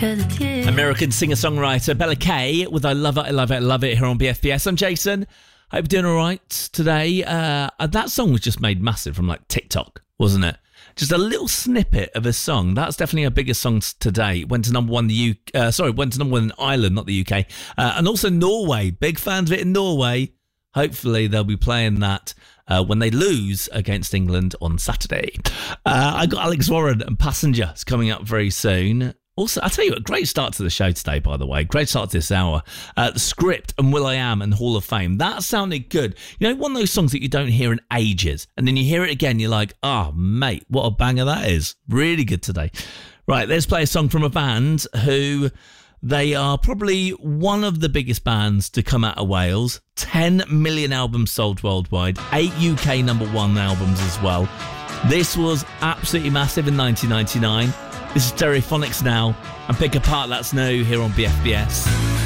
American singer-songwriter Bella Kay with I Love It, I Love It, I Love It here on BFBS. I'm Jason. Hope you're doing all right today. That song was just made massive from like TikTok, wasn't it? Just a little snippet of a song. That's definitely a bigger song today. It went to number one went to number one in Ireland, not the UK. And also Norway. Big fans of it in Norway. Hopefully they'll be playing that when they lose against England on Saturday. I got Alex Warren and Passengers coming up very soon. Also, I'll tell you what, great start to the show today, by the way. Great start to this hour. The Script and will.i.am and Hall of Fame. That sounded good. You know, one of those songs that you don't hear in ages. And then you hear it again, you're like, oh, mate, what a banger that is. Really good today. Right, let's play a song from a band who they are probably one of the biggest bands to come out of Wales. 10 million albums sold worldwide. 8 UK number one albums as well. This was absolutely massive in 1999. This is Stereophonics now, and Pick Apart That's New here on BFBS.